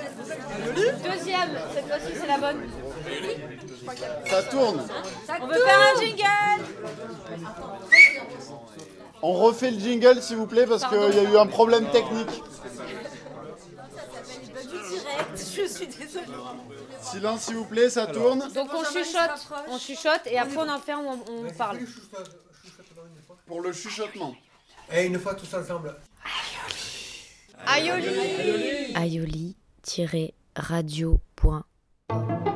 Deuxième, cette fois-ci c'est la bonne. Ça tourne. On veut faire un jingle. On refait le jingle s'il vous plaît parce qu'il y a eu un problème technique. Je suis désolée. Silence s'il vous plaît, ça tourne. Donc on chuchote et après on enferme, on parle. Pour le chuchotement. Et une fois tout ça ensemble. Aioli. aioli-radio.org